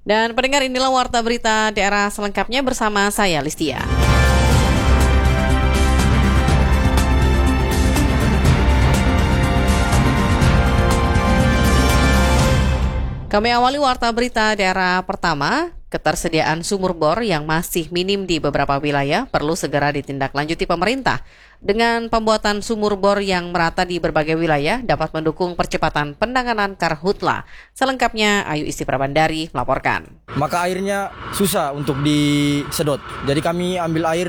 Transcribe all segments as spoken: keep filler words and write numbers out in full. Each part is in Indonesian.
Dan pendengar, inilah Warta Berita Daerah selengkapnya bersama saya, Listia. Kami awali Warta Berita Daerah pertama. Ketersediaan sumur bor yang masih minim di beberapa wilayah perlu segera ditindaklanjuti pemerintah. Dengan pembuatan sumur bor yang merata di berbagai wilayah dapat mendukung percepatan penanganan karhutla. Selengkapnya Ayu Isti Prabandari melaporkan. Maka airnya susah untuk disedot. Jadi kami ambil air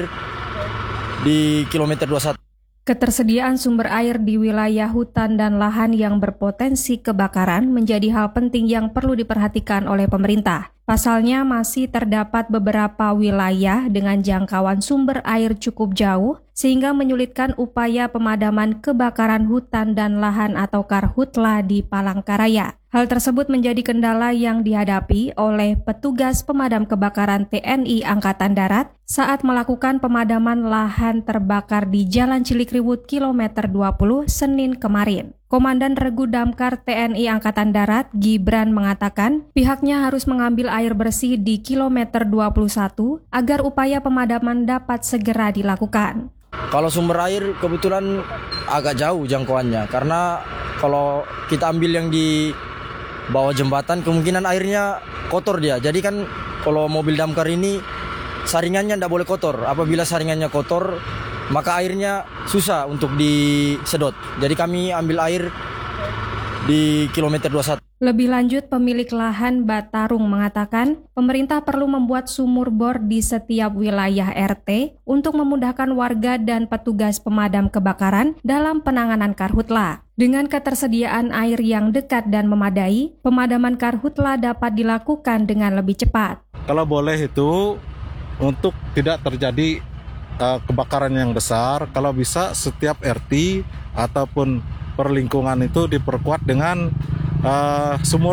di kilometer dua puluh satu. Ketersediaan sumber air di wilayah hutan dan lahan yang berpotensi kebakaran menjadi hal penting yang perlu diperhatikan oleh pemerintah. Pasalnya masih terdapat beberapa wilayah dengan jangkauan sumber air cukup jauh sehingga menyulitkan upaya pemadaman kebakaran hutan dan lahan atau karhutla di Palangkaraya. Hal tersebut menjadi kendala yang dihadapi oleh petugas pemadam kebakaran T N I Angkatan Darat saat melakukan pemadaman lahan terbakar di Jalan Cilikriwut kilometer dua puluh Senin kemarin. Komandan Regu Damkar T N I Angkatan Darat Gibran mengatakan pihaknya harus mengambil air bersih di kilometer dua puluh satu agar upaya pemadaman dapat segera dilakukan. Kalau sumber air kebetulan agak jauh jangkauannya, karena kalau kita ambil yang di bawah jembatan kemungkinan airnya kotor dia. Jadi kan kalau mobil damkar ini saringannya tidak boleh kotor. Apabila saringannya kotor, maka airnya susah untuk disedot. Jadi kami ambil air di kilometer dua puluh satu. Lebih lanjut, pemilik lahan Batarung mengatakan pemerintah perlu membuat sumur bor di setiap wilayah R T untuk memudahkan warga dan petugas pemadam kebakaran dalam penanganan karhutla. Dengan ketersediaan air yang dekat dan memadai, pemadaman karhutla dapat dilakukan dengan lebih cepat. Kalau boleh itu untuk tidak terjadi uh, kebakaran yang besar, kalau bisa setiap R T ataupun perlingkungan itu diperkuat dengan uh, sumur